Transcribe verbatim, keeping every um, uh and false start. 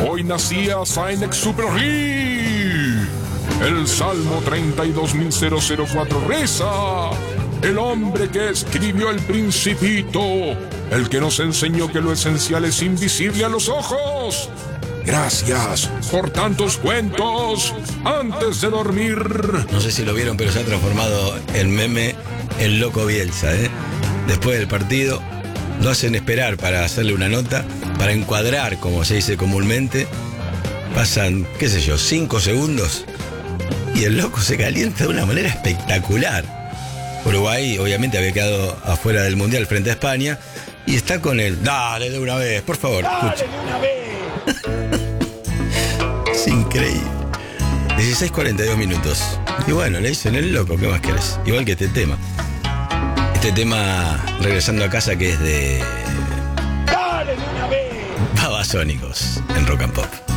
Hoy nacía Saint-Exupéry. El Salmo treinta y dos mil cuatro reza: el hombre que escribió El Principito, el que nos enseñó que lo esencial es invisible a los ojos. Gracias por tantos cuentos antes de dormir. No sé si lo vieron, pero se ha transformado en meme el loco Bielsa, ¿eh? Después del partido lo hacen esperar para hacerle una nota, para encuadrar, como se dice comúnmente. Pasan, qué sé yo, cinco segundos y el loco se calienta de una manera espectacular. Uruguay obviamente había quedado afuera del Mundial frente a España y está con el dale de una vez, por favor. ¡Dale escucha. de una vez! Es increíble. dieciséis cuarenta y dos minutos. Y bueno, le dicen el loco, ¿qué más querés? Igual que este tema. Este tema, regresando a casa, que es de ¡Dale de una vez! Babasónicos en Rock and Pop.